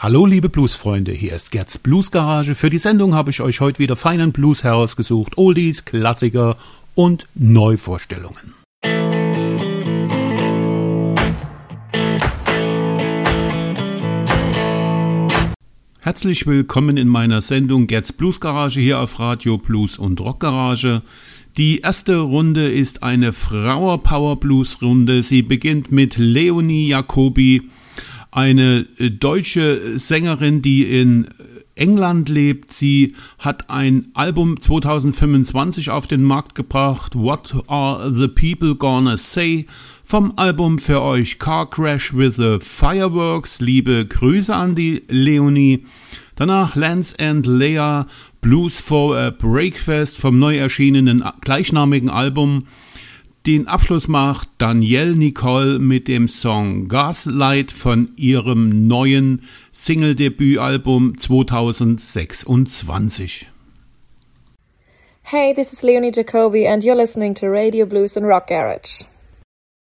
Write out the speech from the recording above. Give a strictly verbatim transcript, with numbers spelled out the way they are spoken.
Hallo liebe Bluesfreunde, hier ist Gerds Bluesgarage. Für die Sendung habe ich euch heute wieder feinen Blues herausgesucht, Oldies, Klassiker und Neuvorstellungen. Herzlich willkommen in meiner Sendung Gerds Bluesgarage hier auf Radio Blues und Rockgarage. Die erste Runde ist eine Frauer Power Blues Runde. Sie beginnt mit Leonie Jacobi, eine deutsche Sängerin, die in England lebt. Sie hat ein Album zwanzig fünfundzwanzig auf den Markt gebracht, What Are the People Gonna Say? Vom Album für euch Car Crash with the Fireworks. Liebe Grüße an die Leonie. Danach Lance and Leah, Blues for a Breakfast vom neu erschienenen gleichnamigen Album. Den Abschluss macht Danielle Nicole mit dem Song Gaslight von ihrem neuen Single-Debütalbum zwanzig sechsundzwanzig. Hey, this is Leonie Jacobi and you're listening to Radio Blues and Rock Garage.